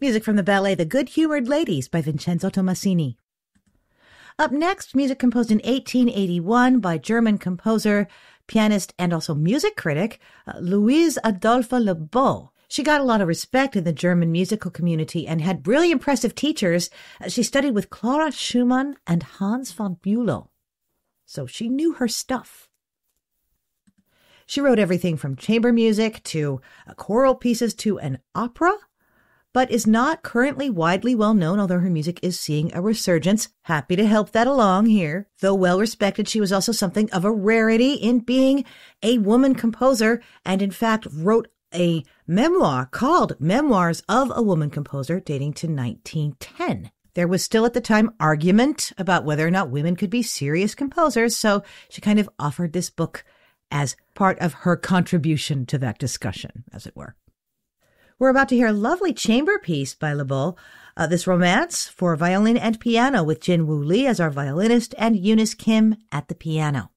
Music from the ballet The Good-Humored Ladies by Vincenzo Tommasini. Up next, music composed in 1881 by German composer, pianist, and also music critic, Louise Adolphe Lebeau. She got a lot of respect in the German musical community and had really impressive teachers. She studied with Clara Schumann and Hans von Bülow. So she knew her stuff. She wrote everything from chamber music to choral pieces to an opera, but is not currently widely well known, although her music is seeing a resurgence. Happy to help that along here. Though well respected, she was also something of a rarity in being a woman composer, and in fact wrote a memoir called Memoirs of a Woman Composer dating to 1910. There was still at the time argument about whether or not women could be serious composers, so she kind of offered this book as part of her contribution to that discussion, as it were. We're about to hear a lovely chamber piece by Lebeau, this romance for violin and piano with Jin Woo Lee as our violinist and Eunice Kim at the piano.